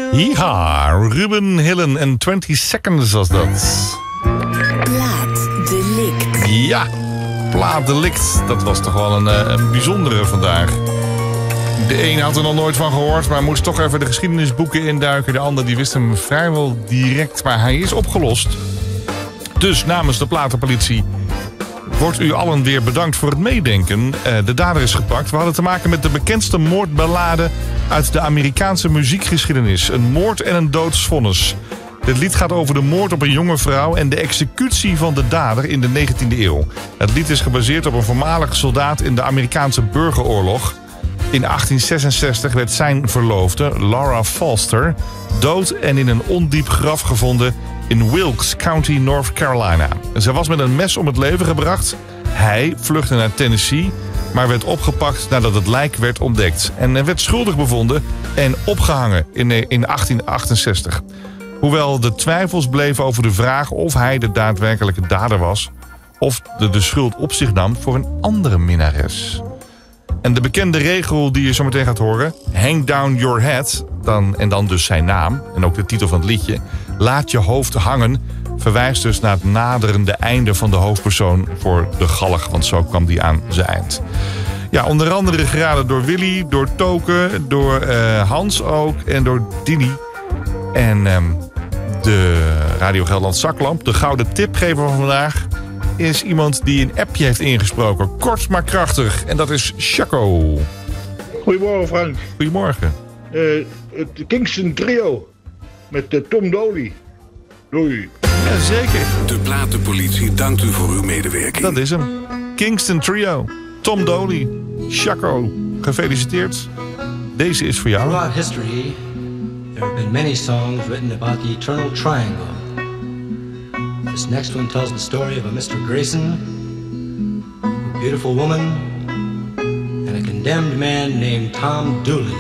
Ja, Ruben Hillen en 20 Seconds was dat. Plaatsdelict. Ja, Plaatsdelict. Dat was toch wel een bijzondere vandaag. De een had er nog nooit van gehoord, maar moest toch even de geschiedenisboeken induiken. De ander die wist hem vrijwel direct, maar hij is opgelost. Dus namens de platenpolitie wordt u allen weer bedankt voor het meedenken. De dader is gepakt. We hadden te maken met de bekendste moordballade uit de Amerikaanse muziekgeschiedenis. Een moord en een doodsvonnis. Dit lied gaat over de moord op een jonge vrouw en de executie van de dader in de 19e eeuw. Het lied is gebaseerd op een voormalig soldaat in de Amerikaanse burgeroorlog. In 1866 werd zijn verloofde, Laura Foster, dood en in een ondiep graf gevonden in Wilkes County, North Carolina. Zij was met een mes om het leven gebracht. Hij vluchtte naar Tennessee, maar werd opgepakt nadat het lijk werd ontdekt. En hij werd schuldig bevonden en opgehangen in 1868. Hoewel de twijfels bleven over de vraag of hij de daadwerkelijke dader was, of de schuld op zich nam voor een andere minnares. En de bekende regel die je zo meteen gaat horen, hang down your head, en dan dus zijn naam en ook de titel van het liedje, laat je hoofd hangen, verwijst dus naar het naderende einde van de hoofdpersoon voor de galg, want zo kwam die aan zijn eind. Ja, onder andere geraden door Willy, door Toke, door Hans ook en door Dini. En de Radio Gelderland zaklamp, de gouden tipgever van vandaag, is iemand die een appje heeft ingesproken. Kort maar krachtig. En dat is Chaco. Goedemorgen, Frank. Goedemorgen. Het Kingston Trio met Tom Dolly. Doei. Jazeker. De Platenpolitie dankt u voor uw medewerking. Dat is hem. Kingston Trio. Tom Dolly. Chaco. Gefeliciteerd. Deze is voor jou. Throughout history, there have been many songs written about the eternal triangle. This next one tells the story of a Mr. Grayson, a beautiful woman, and a condemned man named Tom Dooley.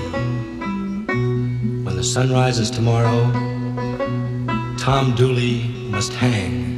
When the sun rises tomorrow, Tom Dooley must hang.